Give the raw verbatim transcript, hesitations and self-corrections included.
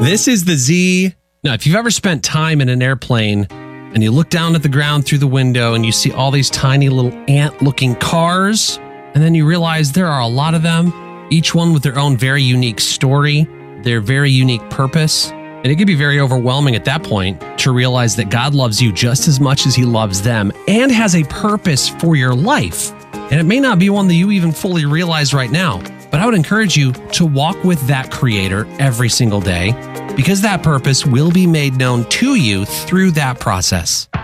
This is the Z. Now, if you've ever spent time in an airplane and you look down at the ground through the window and you see all these tiny little ant-looking cars, and then you realize there are a lot of them, each one with their own very unique story, their very unique purpose. And it can be very overwhelming at that point to realize that God loves you just as much as he loves them and has a purpose for your life. And it may not be one that you even fully realize right now, but I would encourage you to walk with that Creator every single day, because that purpose will be made known to you through that process.